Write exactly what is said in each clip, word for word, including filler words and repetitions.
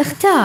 اختار.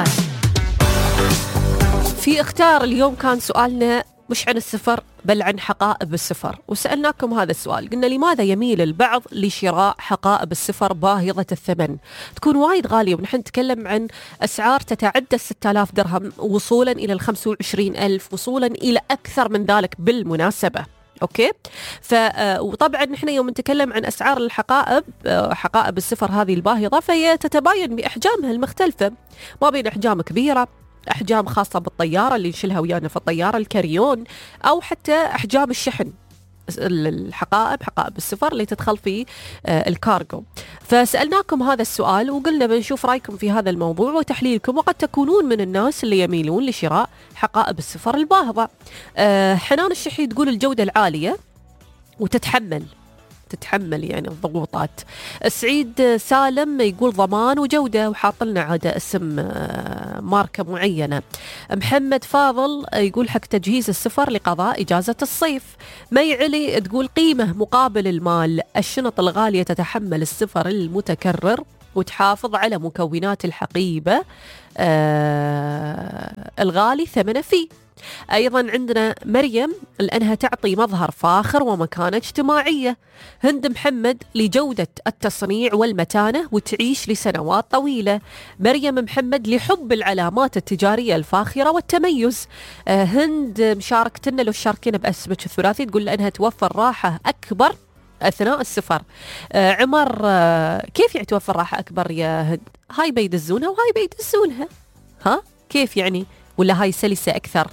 في اختار اليوم كان سؤالنا مش عن السفر بل عن حقائب السفر، وسألناكم هذا السؤال، قلنا لماذا يميل البعض لشراء حقائب السفر باهظة الثمن؟ تكون وايد غالية، ونحن نتكلم عن أسعار تتعدى ستة آلاف درهم وصولا إلى الخمسة وعشرين ألف، وصولا إلى أكثر من ذلك بالمناسبة. أوكي، ف وطبعا نحن يوم نتكلم عن أسعار الحقائب، حقائب السفر هذه الباهظة، فهي تتباين بأحجامها المختلفة، ما بين أحجام كبيرة، أحجام خاصة بالطيارة اللي نشيلها ويانا في الطيارة الكاريون، أو حتى أحجام الشحن، الحقائب حقائب السفر اللي تدخل في الكارغو. فسألناكم هذا السؤال وقلنا بنشوف رأيكم في هذا الموضوع وتحليلكم، وقد تكونون من الناس اللي يميلون لشراء حقائب السفر الباهظة. حنان الشحي تقول الجودة العالية وتتحمل تتحمل يعني الضغوطات. سعيد سالم يقول ضمان وجودة، وحاط لنا عادة اسم ماركة معينة. محمد فاضل يقول حق تجهيز السفر لقضاء إجازة الصيف. مي علي تقول قيمة مقابل المال، الشنط الغالية تتحمل السفر المتكرر وتحافظ على مكونات الحقيبة آه الغالي ثمنه فيه. أيضا عندنا مريم لأنها تعطي مظهر فاخر ومكانة اجتماعية. هند محمد لجودة التصنيع والمتانة وتعيش لسنوات طويلة. مريم محمد لحب العلامات التجارية الفاخرة والتميز. آه هند مشاركتنا لو شاركينا باسمك الثلاثي، تقول لأنها توفر راحة أكبر أثناء السفر. آه عمر آه كيف يعني توفر راحة أكبر يا هند؟ هاي بيدزونها وهاي بيدزونها، ها كيف يعني؟ ولا هاي سلسة أكثر؟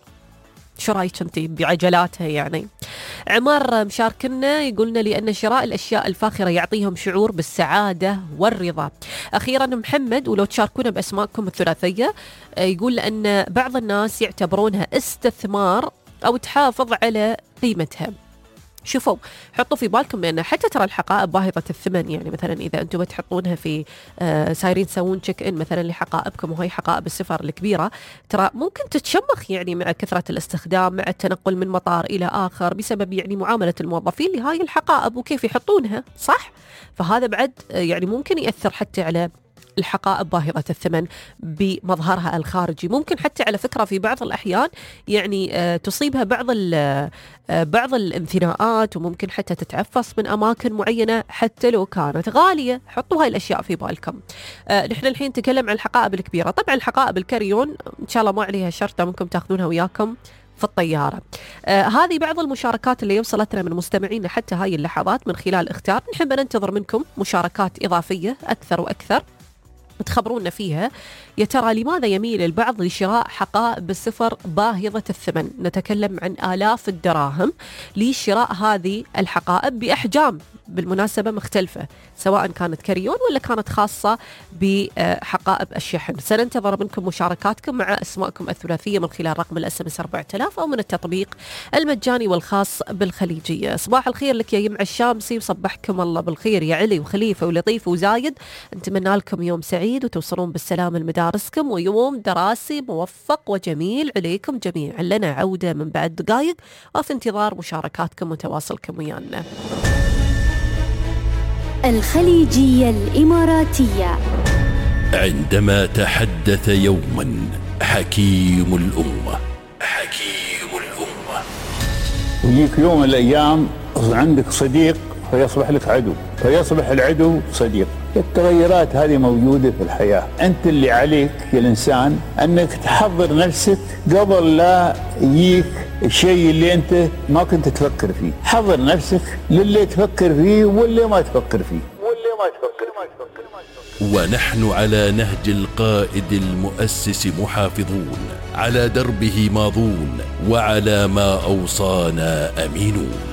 شو رايك انتي بعجلاتها يعني؟ عمر مشاركنا يقولنا لأن شراء الأشياء الفاخرة يعطيهم شعور بالسعادة والرضا. أخيرا محمد ولو تشاركونا بأسماءكم الثلاثية، يقول لأن بعض الناس يعتبرونها استثمار أو تحافظ على قيمتها. شوفوا حطوا في بالكم بأن حتى ترى الحقائب باهظة الثمن، يعني مثلا إذا أنتم بتحطونها في آه سايرين تسوون تشيك إن مثلا لحقائبكم وهي حقائب السفر الكبيرة، ترى ممكن تتشمخ يعني مع كثرة الاستخدام، مع التنقل من مطار إلى آخر، بسبب يعني معاملة الموظفين لهاي الحقائب وكيف يحطونها صح. فهذا بعد يعني ممكن يأثر حتى على الحقائب باهظة الثمن بمظهرها الخارجي. ممكن حتى على فكرة في بعض الأحيان يعني آه تصيبها بعض آه بعض الانثناءات، وممكن حتى تتعفص من أماكن معينة حتى لو كانت غالية. حطوا هاي الأشياء في بالكم. آه نحن الحين نتكلم عن الحقائب الكبيرة. طبعا الحقائب الكاريون إن شاء الله ما عليها شرطة، ممكن تاخذونها وياكم في الطيارة. آه هذه بعض المشاركات اللي وصلتنا من مستمعينا حتى هاي اللحظات من خلال اختار. نحب ننتظر منكم مشاركات إضافية أكثر وأكثر تخبرونا فيها، يا ترى لماذا يميل البعض لشراء حقائب السفر باهظة الثمن؟ نتكلم عن آلاف الدراهم لشراء هذه الحقائب بأحجام بالمناسبة مختلفة، سواء كانت كاريون ولا كانت خاصة بحقائب الشحن. سننتظر منكم مشاركاتكم مع أسماءكم الثلاثية من خلال رقم الاس ام اس أربعة آلاف أو من التطبيق المجاني والخاص بالخليجية. صباح الخير لك يا يمع الشامسي، وصبحكم الله بالخير يا علي وخليفة ولطيف وزايد. نتمنى لكم يوم سعيد وتوصلون بالسلام لمدارسكم، ويوم دراسي موفق وجميل عليكم جميعا. لنا عودة من بعد دقائق، وفي انتظار مشاركاتكم وتواصلكم ويانا. الخليجية الإماراتية. عندما تحدث يوما حكيم الأمة حكيم الأمة ويجيك يوم من الأيام عندك صديق فيصبح لك عدو، فيصبح العدو صديق. التغيرات هذه موجودة في الحياة. أنت اللي عليك يا الإنسان أنك تحضر نفسك قبل لا يجيك الشيء اللي أنت ما كنت تفكر فيه. حضر نفسك للي تفكر فيه واللي ما تفكر فيه واللي ما تفكر فيه. ونحن على نهج القائد المؤسس محافظون، على دربه ماضون، وعلى ما أوصانا أمينون.